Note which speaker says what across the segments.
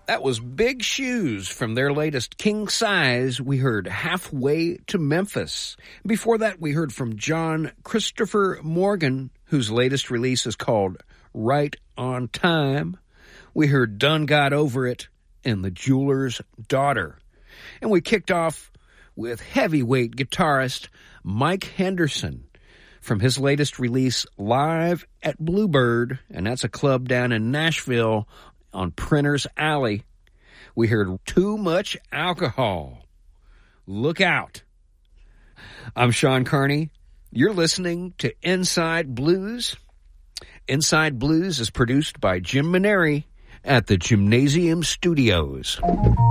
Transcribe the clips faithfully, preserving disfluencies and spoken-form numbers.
Speaker 1: That was Big Shoes from their latest King Size. We heard Halfway to Memphis. Before that, we heard from John Christopher Morgan, whose latest release is called Right on Time. We heard Done Got Over It and The Jeweler's Daughter. And we kicked off with heavyweight guitarist Mike Henderson from his latest release, Live at Bluebird, and that's a club down in Nashville on Printer's Alley. We heard Too Much Alcohol. Look out. I'm Sean Carney. You're listening to Inside Blues. Inside Blues is produced by Jim Maneri at the Gymnasium Studios.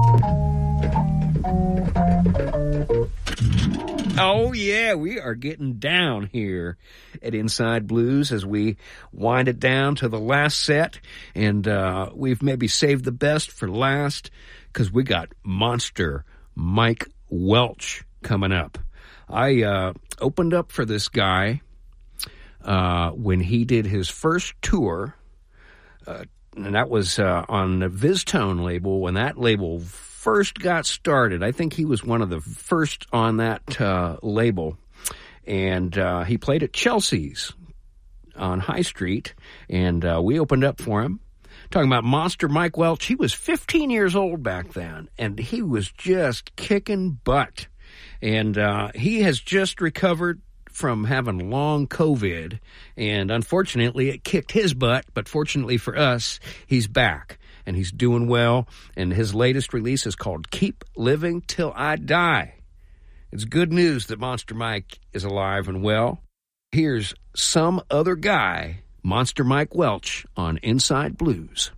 Speaker 1: Oh, yeah, we are getting down here at Inside Blues as we wind it down to the last set. And uh, we've maybe saved the best for last because we got Monster Mike Welch coming up. I uh, opened up for this guy uh, when he did his first tour, uh, and that was uh, on the VizTone label, when that label first got started. I think he was one of the first on that uh, label, and uh, he played at Chelsea's on High Street, and uh, we opened up for him. Talking about Monster Mike Welch, he was fifteen years old back then, and he was just kicking butt, and uh, he has just recovered from having long COVID, and unfortunately it kicked his butt, but fortunately for us, he's back. And he's doing well, and his latest release is called Keep Living Till I Die. It's good news that Monster Mike is alive and well. Here's Some Other Guy, Monster Mike Welch on Inside Blues.